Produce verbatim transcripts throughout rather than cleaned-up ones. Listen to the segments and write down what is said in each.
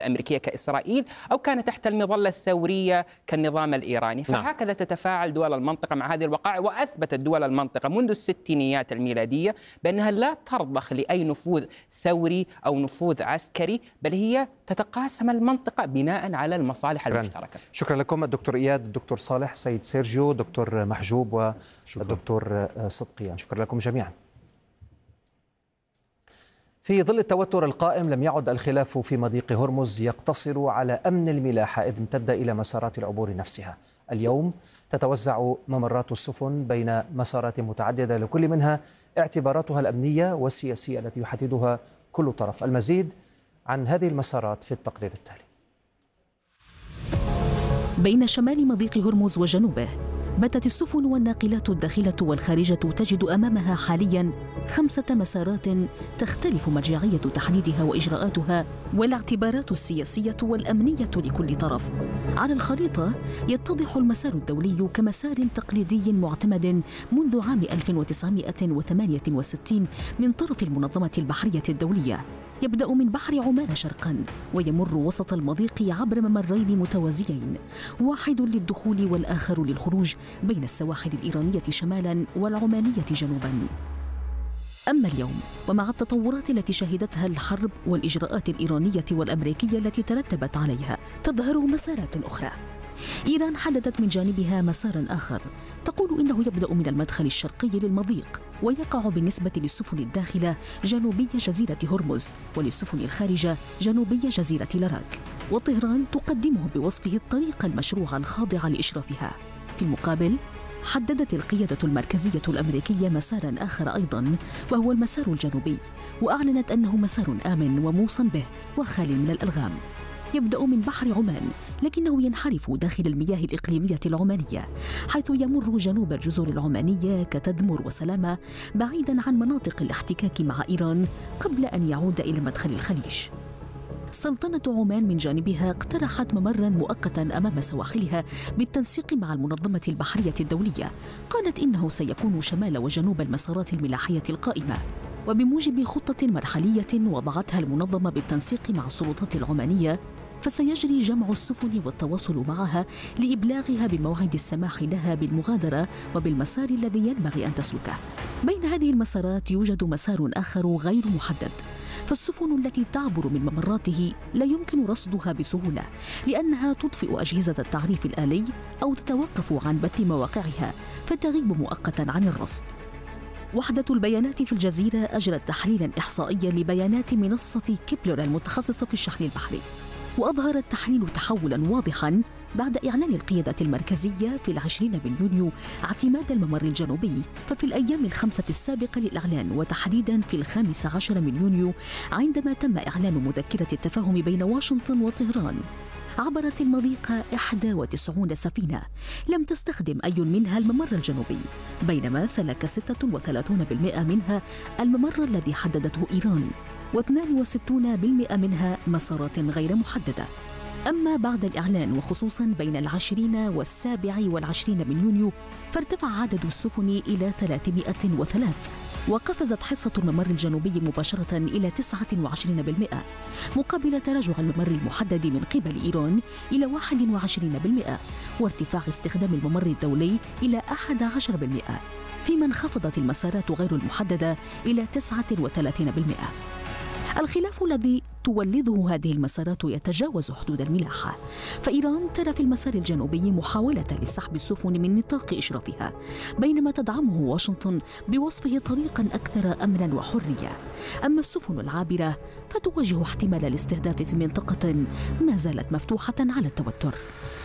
الأمريكية كإسرائيل، أو كان تحت المظلة الثورية كالنظام الإيراني. فهكذا تتفاعل دول المنطقة مع هذه الوقائع، وأثبتت دول المنطقة منذ الستينيات الميلادية بأنها لا ترضخ لأي نفوذ ثوري أو نفوذ عسكري، بل هي تتقاسم المنطقة بناء على المصالح المشتركة. شكرا لكم الدكتور إياد، الدكتور صالح، سيد سيرجيو، دكتور محجوب والدكتور صدقيان، شكرا لكم جميعا. في ظل التوتر القائم لم يعد الخلاف في مضيق هرمز يقتصر على أمن الملاحة، إذ امتد إلى مسارات العبور نفسها. اليوم تتوزع ممرات السفن بين مسارات متعددة لكل منها اعتباراتها الأمنية والسياسية التي يحددها كل طرف. المزيد عن هذه المسارات في التقرير التالي. بين شمال مضيق هرمز وجنوبه باتت السفن والناقلات الداخلة والخارجة تجد أمامها حالياً خمسة مسارات تختلف مرجعية تحديدها وإجراءاتها والاعتبارات السياسية والأمنية لكل طرف. على الخريطة يتضح المسار الدولي كمسار تقليدي معتمد منذ عام ألف وتسعمائة وثمانية وستين من طرف المنظمة البحرية الدولية، يبدأ من بحر عمان شرقاً ويمر وسط المضيق عبر ممرين متوازيين، واحد للدخول والآخر للخروج، بين السواحل الإيرانية شمالاً والعمانية جنوباً. أما اليوم ومع التطورات التي شهدتها الحرب والإجراءات الإيرانية والأمريكية التي ترتبت عليها، تظهر مسارات أخرى. إيران حددت من جانبها مساراً آخر تقول إنه يبدأ من المدخل الشرقي للمضيق ويقع بالنسبة للسفن الداخلة جنوبي جزيرة هرمز، وللسفن الخارجة جنوبي جزيرة لاراك، وطهران تقدمه بوصفه الطريق المشروع الخاضع لإشرافها. في المقابل حددت القيادة المركزية الأمريكية مساراً آخر أيضاً، وهو المسار الجنوبي، وأعلنت أنه مسار آمن وموصى به وخال من الألغام. يبدأ من بحر عمان لكنه ينحرف داخل المياه الإقليمية العمانية، حيث يمر جنوب الجزر العمانية كتدمر وسلامة، بعيداً عن مناطق الاحتكاك مع إيران قبل أن يعود إلى مدخل الخليج. سلطنة عمان من جانبها اقترحت ممراً مؤقتاً أمام سواحلها بالتنسيق مع المنظمة البحرية الدولية، قالت إنه سيكون شمال وجنوب المسارات الملاحية القائمة، وبموجب خطة مرحلية وضعتها المنظمة بالتنسيق مع السلطات العمانية، فسيجري جمع السفن والتواصل معها لإبلاغها بموعد السماح لها بالمغادرة وبالمسار الذي ينبغي أن تسلكه. بين هذه المسارات يوجد مسار آخر غير محدد، فالسفن التي تعبر من ممراته لا يمكن رصدها بسهولة، لأنها تطفئ أجهزة التعريف الآلي أو تتوقف عن بث مواقعها فتغيب مؤقتاً عن الرصد. وحدة البيانات في الجزيرة أجرت تحليلاً إحصائياً لبيانات منصة كيبلر المتخصصة في الشحن البحري، وأظهر التحليل تحولاً واضحاً بعد إعلان القيادة المركزية في العشرين من يونيو اعتماد الممر الجنوبي. ففي الأيام الخمسة السابقة للإعلان، وتحديداً في الخامس عشر من يونيو عندما تم إعلان مذكرة التفاهم بين واشنطن وطهران، عبرت المضيق إحدى وتسعين سفينة، لم تستخدم أي منها الممر الجنوبي، بينما سلك ستة وثلاثين بالمئة منها الممر الذي حددته إيران، واثنين وستين بالمئة منها مسارات غير محددة. أما بعد الإعلان وخصوصاً بين العشرين والسابع والعشرين من يونيو، فارتفع عدد السفن إلى ثلاثمائة وثلاثة، وقفزت حصة الممر الجنوبي مباشرة إلى تسعة وعشرين بالمئة، مقابل تراجع الممر المحدد من قبل إيران إلى واحد وعشرين بالمئة، وارتفاع استخدام الممر الدولي إلى أحد عشر بالمئة، فيما انخفضت المسارات غير المحددة إلى تسعة وثلاثين بالمئة. الخلاف الذي تولده هذه المسارات يتجاوز حدود الملاحة، فإيران ترى في المسار الجنوبي محاولة لسحب السفن من نطاق إشرافها، بينما تدعمه واشنطن بوصفه طريقاً أكثر أمناً وحرية. أما السفن العابرة فتواجه احتمال الاستهداف في منطقة ما زالت مفتوحة على التوتر.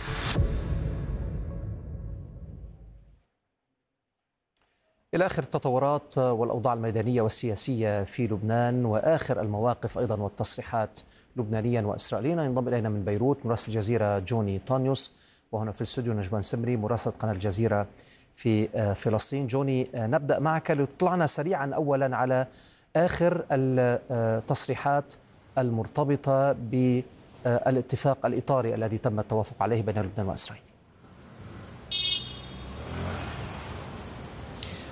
إلى آخر التطورات والأوضاع الميدانية والسياسية في لبنان وآخر المواقف أيضا والتصريحات لبنانيا وإسرائيليا، ينضم إلينا من بيروت مراسل الجزيرة جوني طانيوس، وهنا في الاستوديو نجمان سمري مراسل قناة الجزيرة في فلسطين. جوني، نبدأ معك لتطلعنا سريعا أولا على آخر التصريحات المرتبطة بالاتفاق الإطاري الذي تم التوافق عليه بين لبنان وإسرائيل.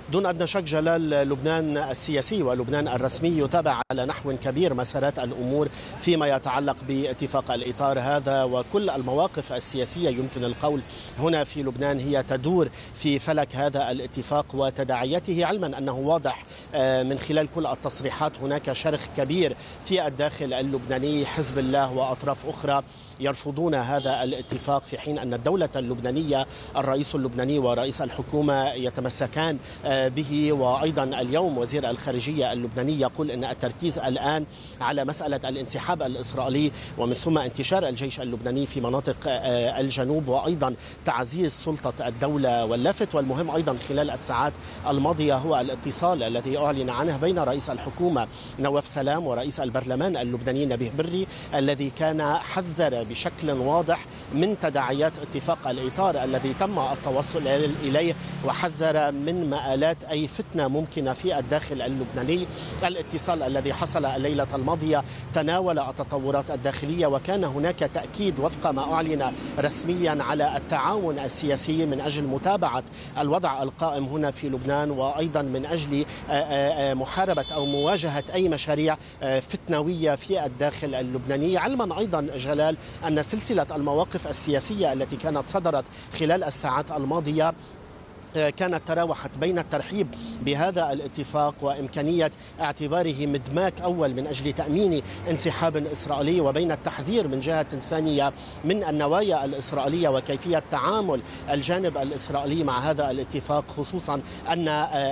دون أدنى شك جلال، لبنان السياسي ولبنان الرسمي يتابع على نحو كبير مسارات الأمور فيما يتعلق باتفاق الإطار هذا، وكل المواقف السياسية يمكن القول هنا في لبنان هي تدور في فلك هذا الاتفاق وتداعياته، علما أنه واضح من خلال كل التصريحات هناك شرخ كبير في الداخل اللبناني. حزب الله وأطراف أخرى يرفضون هذا الاتفاق، في حين أن الدولة اللبنانية الرئيس اللبناني ورئيس الحكومة يتمسكان به. وأيضا اليوم وزير الخارجية اللبناني يقول أن التركيز الآن على مسألة الانسحاب الإسرائيلي ومن ثم انتشار الجيش اللبناني في مناطق الجنوب، وأيضا تعزيز سلطة الدولة. واللافت والمهم أيضا خلال الساعات الماضية هو الاتصال الذي أعلن عنه بين رئيس الحكومة نواف سلام ورئيس البرلمان اللبناني نبيه بري، الذي كان حذر بشكل واضح من تداعيات اتفاق الإطار الذي تم التوصل إليه، وحذر من مآلات أي فتنة ممكنة في الداخل اللبناني. الاتصال الذي حصل الليلة الماضية تناول التطورات الداخلية، وكان هناك تأكيد وفق ما أعلن رسميا على التعاون السياسي من أجل متابعة الوضع القائم هنا في لبنان، وأيضا من أجل محاربة أو مواجهة أي مشاريع فتنوية في الداخل اللبناني، علما أيضا جلال أن سلسلة المواقف السياسية التي كانت صدرت خلال الساعات الماضية كانت تراوحت بين الترحيب بهذا الاتفاق وإمكانية اعتباره مدماك أول من أجل تأمين انسحاب إسرائيلي، وبين التحذير من جهة ثانية من النوايا الإسرائيلية وكيفية تعامل الجانب الإسرائيلي مع هذا الاتفاق، خصوصا أن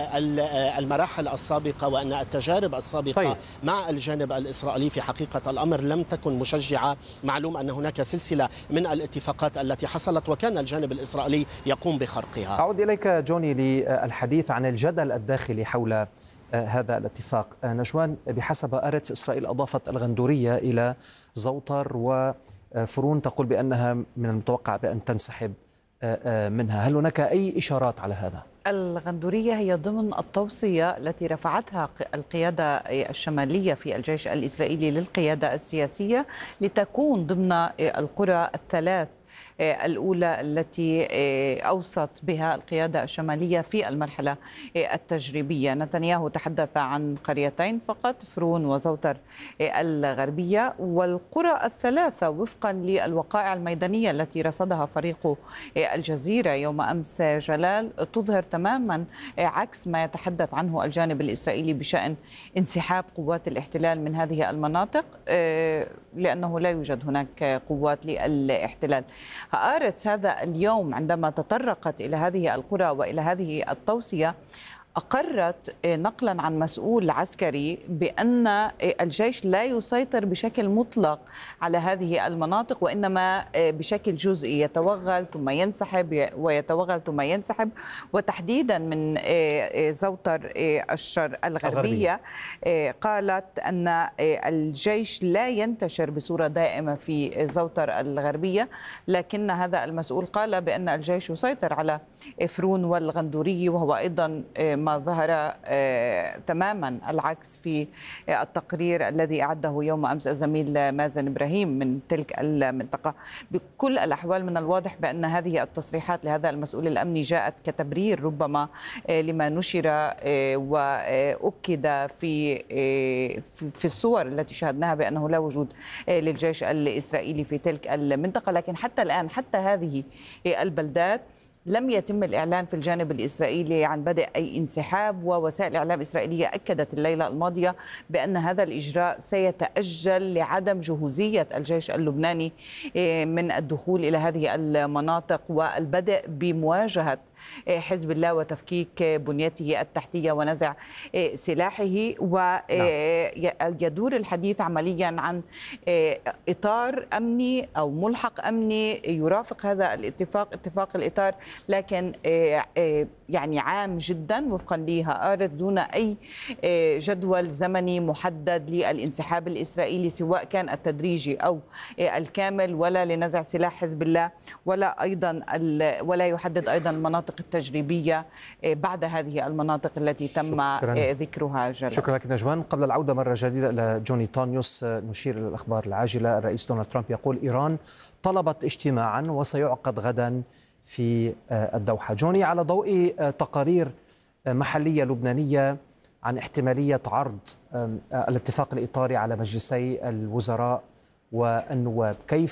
المراحل السابقة وأن التجارب السابقة طيب. مع الجانب الإسرائيلي في حقيقة الأمر لم تكن مشجعة. معلوم أن هناك سلسلة من الاتفاقات التي حصلت وكان الجانب الإسرائيلي يقوم بخرقها. أعود إليك جوني للحديث عن الجدل الداخلي حول هذا الاتفاق. نجوان، بحسب آرتس إسرائيل أضافت الغندورية إلى زوطر، وفرون تقول بأنها من المتوقع بأن تنسحب منها. هل هناك أي إشارات على هذا؟ الغندورية هي ضمن التوصية التي رفعتها القيادة الشمالية في الجيش الإسرائيلي للقيادة السياسية لتكون ضمن القرى الثلاث الأولى التي أوصت بها القيادة الشمالية في المرحلة التجريبية. نتنياهو تحدث عن قريتين فقط، فرون وزوتر الغربية، والقرى الثلاثة وفقا للوقائع الميدانية التي رصدها فريق الجزيرة يوم أمس جلال تظهر تماما عكس ما يتحدث عنه الجانب الإسرائيلي بشأن انسحاب قوات الاحتلال من هذه المناطق، لأنه لا يوجد هناك قوات للاحتلال. آرتس هذا اليوم عندما تطرقت إلى هذه القرى وإلى هذه التوصية أقرت نقلا عن مسؤول عسكري بأن الجيش لا يسيطر بشكل مطلق على هذه المناطق، وإنما بشكل جزئي يتوغل ثم ينسحب ويتوغل ثم ينسحب، وتحديدا من زوتر الشر الغربية قالت أن الجيش لا ينتشر بصورة دائمة في زوتر الغربية، لكن هذا المسؤول قال بأن الجيش يسيطر على فرون والغندوري، وهو أيضا ما ظهر تماما العكس في التقرير الذي أعده يوم أمس الزميل مازن إبراهيم من تلك المنطقة. بكل الأحوال من الواضح بأن هذه التصريحات لهذا المسؤول الأمني جاءت كتبرير ربما لما نشر وأكد في في الصور التي شاهدناها بأنه لا وجود للجيش الإسرائيلي في تلك المنطقة. لكن حتى الآن حتى هذه البلدات لم يتم الإعلان في الجانب الإسرائيلي عن بدء أي انسحاب، ووسائل إعلام إسرائيلية أكدت الليلة الماضية بأن هذا الإجراء سيتأجل لعدم جهوزية الجيش اللبناني من الدخول إلى هذه المناطق والبدء بمواجهة حزب الله وتفكيك بنيته التحتية ونزع سلاحه. ويدور الحديث عمليا عن إطار أمني أو ملحق أمني يرافق هذا الاتفاق، اتفاق الإطار، لكن يعني عام جدا وفقا لها آرت دون أي جدول زمني محدد للانسحاب الإسرائيلي، سواء كان التدريجي أو الكامل، ولا لنزع سلاح حزب الله، ولا أيضا ولا يحدد أيضا المناطق التجريبية بعد هذه المناطق التي تم شكرا. ذكرها جلال. شكرا لك نجوان. قبل العودة مرة جديدة إلى جوني طانيوس، نشير إلى الأخبار العاجلة. الرئيس دونالد ترامب يقول إيران طلبت اجتماعا وسيعقد غدا في الدوحة. جوني، على ضوء تقارير محلية لبنانية عن احتمالية عرض الاتفاق الإطاري على مجلسي الوزراء والنواب. كيف